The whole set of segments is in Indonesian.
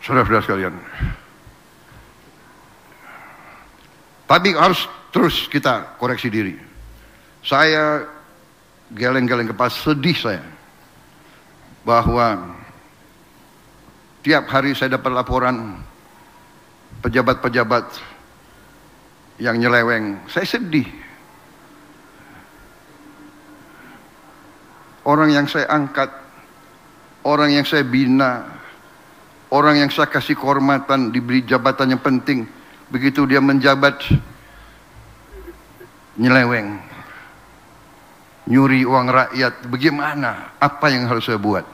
Saudara-saudara sekalian, tapi harus terus kita koreksi diri. Saya geleng-geleng kepala, sedih saya bahwa tiap hari saya dapat laporan pejabat-pejabat yang nyeleweng. Saya sedih. Orang yang saya angkat, orang yang saya bina, orang yang saya kasih kehormatan, diberi jabatan yang penting, begitu dia menjabat, nyeleweng, nyuri uang rakyat. Bagaimana? Apa yang harus saya buat?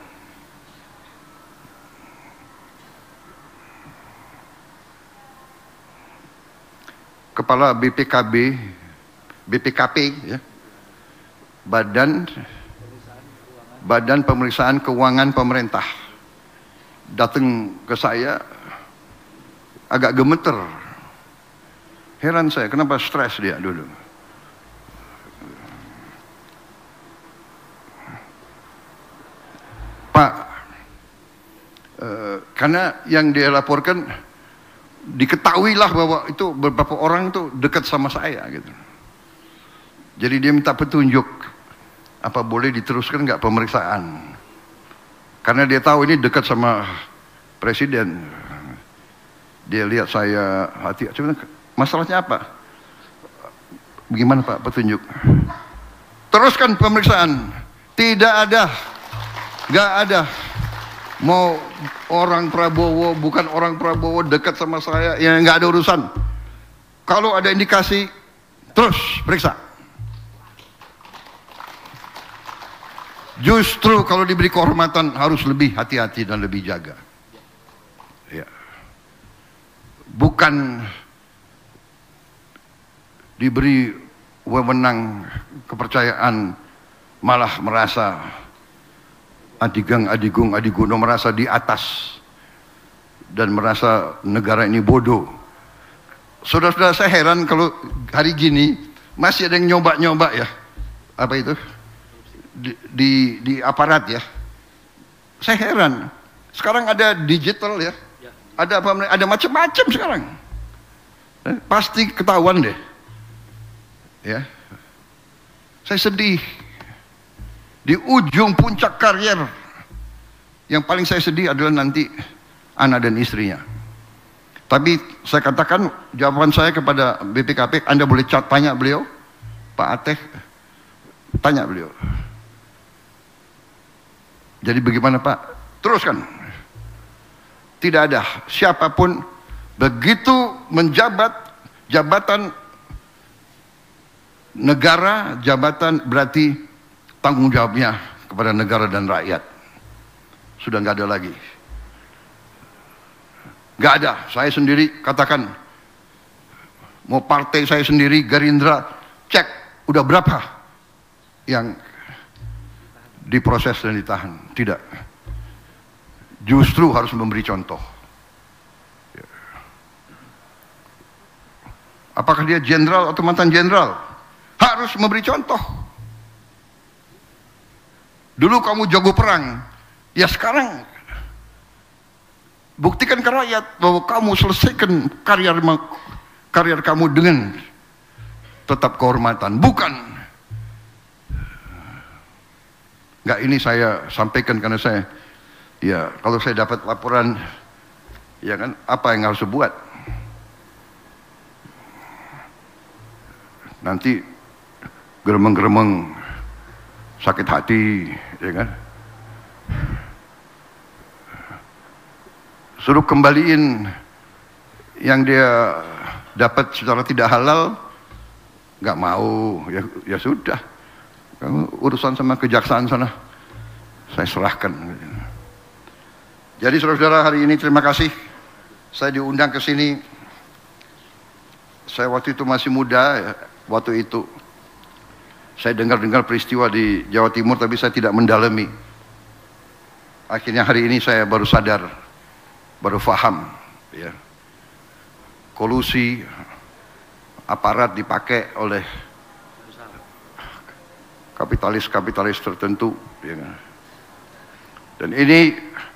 Kepala BPKP, ya, Badan Pemeriksaan Keuangan Pemerintah, datang ke saya agak gemeter. Heran saya, kenapa stres dia dulu. Pak, karena yang dia laporkan, diketahuilah bahwa itu beberapa orang itu dekat sama saya gitu. Jadi dia minta petunjuk, apa boleh diteruskan nggak pemeriksaan? Karena dia tahu ini dekat sama presiden. Dia lihat saya hati, masalahnya apa? Bagaimana Pak petunjuk? Teruskan pemeriksaan. Tidak ada, nggak ada. Mau orang Prabowo, bukan orang Prabowo, dekat sama saya, ya nggak ada urusan. Kalau ada indikasi, terus periksa. Justru kalau diberi kehormatan harus lebih hati-hati dan lebih jaga. Ya. Bukan diberi wewenang, kepercayaan, malah merasa adigang, adigung, adiguno, merasa di atas dan merasa negara ini bodoh. Saudara-saudara, saya heran kalau hari gini masih ada yang nyoba-nyoba ya, apa itu di aparat ya. Saya heran. Sekarang ada digital ya, ada apa? Ada macam-macam sekarang. Pasti ketahuan deh. Ya, saya sedih. Di ujung puncak karier, yang paling saya sedih adalah nanti anak dan istrinya. Tapi saya katakan, jawaban saya kepada BPKP, Anda boleh tanya beliau, Pak Ateh, tanya beliau. Jadi bagaimana Pak? Teruskan. Tidak ada siapapun begitu menjabat jabatan negara, jabatan berarti tanggung jawabnya kepada negara dan rakyat. Sudah nggak ada lagi. Nggak ada. Saya sendiri katakan, mau partai saya sendiri, Gerindra, cek udah berapa yang diproses dan ditahan. Tidak. Justru harus memberi contoh. Apakah dia jenderal atau mantan jenderal? Harus memberi contoh. Dulu kamu jago perang, ya sekarang buktikan ke rakyat bahwa kamu selesaikan karier kamu dengan tetap kehormatan. Bukan, nggak, ini saya sampaikan karena saya, ya kalau saya dapat laporan, ya kan, apa yang harus saya buat? Nanti geremeng-geremeng, sakit hati, ya kan? Suruh kembaliin yang dia dapat secara tidak halal, nggak mau, ya sudah. Kamu urusan sama kejaksaan sana, saya serahkan. Jadi saudara-saudara, hari ini terima kasih, saya diundang ke sini. Saya waktu itu masih muda, waktu itu saya dengar-dengar peristiwa di Jawa Timur, tapi saya tidak mendalami. Akhirnya hari ini saya baru sadar, baru paham, ya, kolusi aparat dipakai oleh kapitalis-kapitalis tertentu, ya. Dan ini